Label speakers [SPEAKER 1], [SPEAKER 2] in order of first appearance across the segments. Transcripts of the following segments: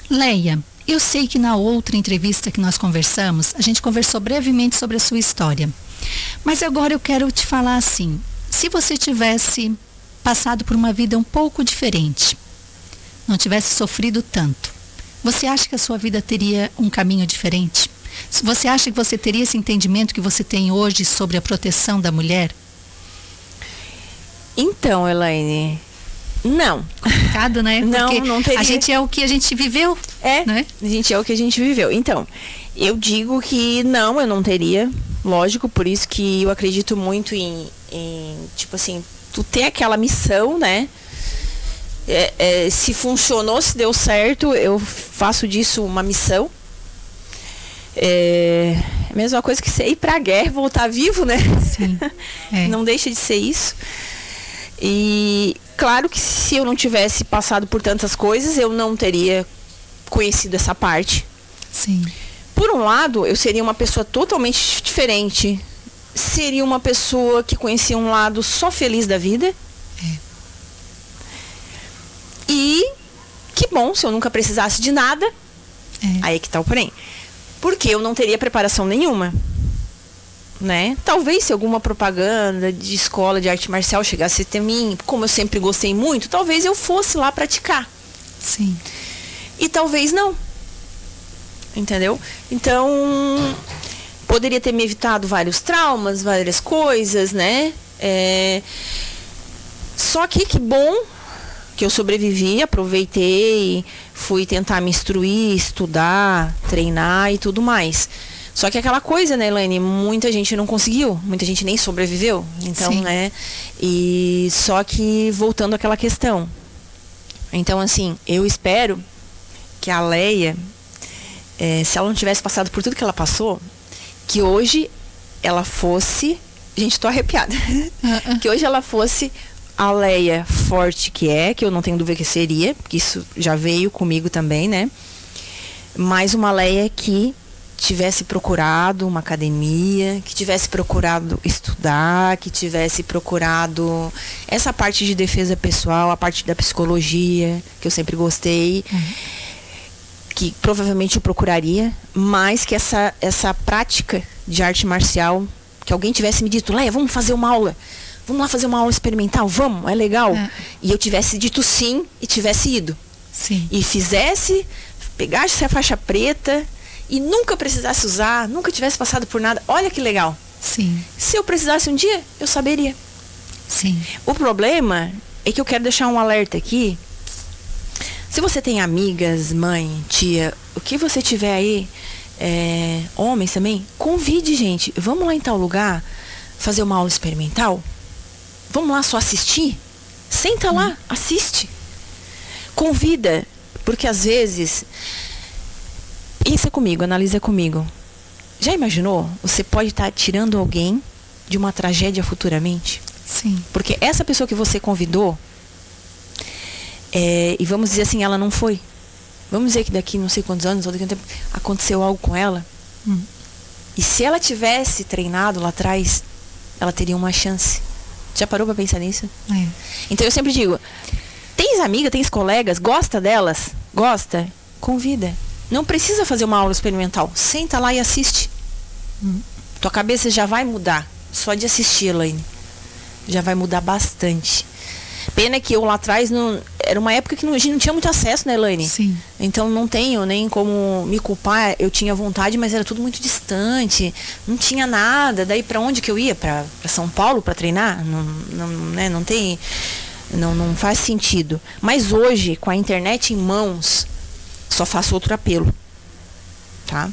[SPEAKER 1] Leia, eu sei que na outra entrevista que nós conversamos, a gente conversou brevemente sobre a sua história. Mas agora eu quero te falar assim, se você tivesse passado por uma vida um pouco diferente, não tivesse sofrido tanto, você acha que a sua vida teria um caminho diferente? Você acha que você teria esse entendimento que você tem hoje sobre a proteção da mulher?
[SPEAKER 2] Então, Elaine, não.
[SPEAKER 1] Complicado, né? Porque
[SPEAKER 2] não teria.
[SPEAKER 1] A gente é o que a gente viveu. Né?
[SPEAKER 2] A gente é o que a gente viveu. Então, eu digo que não, eu não teria. Lógico, por isso que eu acredito muito em tipo assim, tu ter aquela missão, né? Se funcionou, se deu certo, eu faço disso uma missão. É a mesma coisa que você ir pra guerra e voltar vivo, né?
[SPEAKER 1] Sim.
[SPEAKER 2] Não deixa de ser isso. E claro que se eu não tivesse passado por tantas coisas, eu não teria conhecido essa parte.
[SPEAKER 1] Sim.
[SPEAKER 2] Por um lado, eu seria uma pessoa totalmente diferente. Seria uma pessoa que conhecia um lado só feliz da vida. E que bom, se eu nunca precisasse de nada, aí que tá o porém. Porque eu não teria preparação nenhuma. Né? Talvez se alguma propaganda de escola de arte marcial chegasse até mim, como eu sempre gostei muito, talvez eu fosse lá praticar.
[SPEAKER 1] Sim.
[SPEAKER 2] E talvez não. Entendeu? Então, poderia ter me evitado vários traumas, várias coisas, né? Só que bom que eu sobrevivi, aproveitei, fui tentar me instruir, estudar, treinar e tudo mais. Só que aquela coisa, né, Elaine, muita gente não conseguiu, muita gente nem sobreviveu. Então,
[SPEAKER 1] Sim.
[SPEAKER 2] né? E só que voltando àquela questão. Então, assim, eu espero que a Leia, se ela não tivesse passado por tudo que ela passou, que hoje ela fosse... Gente, tô arrepiada. Que hoje ela fosse a Leia forte que eu não tenho dúvida que seria, porque isso já veio comigo também, né? Mas uma Leia que tivesse procurado uma academia, que tivesse procurado estudar, que tivesse procurado essa parte de defesa pessoal, a parte da psicologia, que eu sempre gostei, que provavelmente eu procuraria, mas que essa prática de arte marcial, que alguém tivesse me dito, Leia, vamos fazer uma aula, vamos lá fazer uma aula experimental, vamos, é legal. E eu tivesse dito sim e tivesse ido.
[SPEAKER 1] Sim.
[SPEAKER 2] E fizesse, pegasse a faixa preta e nunca precisasse usar, nunca tivesse passado por nada. Olha que legal.
[SPEAKER 1] Sim.
[SPEAKER 2] Se eu precisasse um dia, eu saberia.
[SPEAKER 1] Sim.
[SPEAKER 2] O problema é que eu quero deixar um alerta aqui. Se você tem amigas, mãe, tia, o que você tiver aí, homens também, convide, gente. Vamos lá em tal lugar fazer uma aula experimental? Vamos lá só assistir? Senta lá, assiste. Convida, porque às vezes... Pensa comigo, analisa comigo. Já imaginou? Você pode estar tirando alguém de uma tragédia futuramente?
[SPEAKER 1] Sim.
[SPEAKER 2] Porque essa pessoa que você convidou, e vamos dizer assim, ela não foi. Vamos dizer que daqui não sei quantos anos, ou daqui a um tempo, aconteceu algo com ela. E se ela tivesse treinado lá atrás, ela teria uma chance. Já parou pra pensar nisso? Então eu sempre digo, tens amiga, tens colegas, gosta delas? Gosta? Convida. Não precisa fazer uma aula experimental. Senta lá e assiste. Tua cabeça já vai mudar. Só de assistir, Elaine. Já vai mudar bastante. Pena que eu lá atrás, era uma época que a gente não tinha muito acesso, né, Elaine?
[SPEAKER 1] Sim.
[SPEAKER 2] Então não tenho nem como me culpar. Eu tinha vontade, mas era tudo muito distante. Não tinha nada. Daí pra onde que eu ia? Pra São Paulo pra treinar? Não tem... Não faz sentido. Mas hoje, com a internet em mãos... Só faço outro apelo, tá?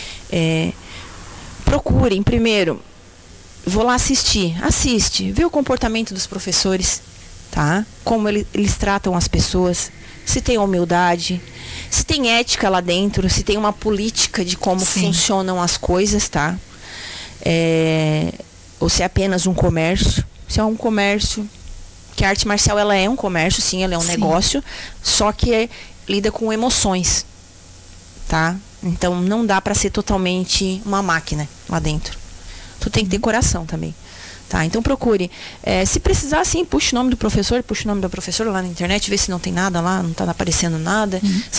[SPEAKER 2] Procurem primeiro, vou lá assiste, vê o comportamento dos professores, tá? Como eles tratam as pessoas, se tem humildade, se tem ética lá dentro, se tem uma política de como funcionam as coisas, tá? Ou se é apenas um comércio, se é um comércio, que a arte marcial ela é um comércio, sim, ela é um negócio, só que lida com emoções, tá? Então não dá para ser totalmente uma máquina lá dentro. Tu tem que ter coração também, tá? Então procure. Se precisar, sim, puxa o nome do professor, puxa o nome da professora lá na internet, vê se não tem nada lá, não tá aparecendo nada.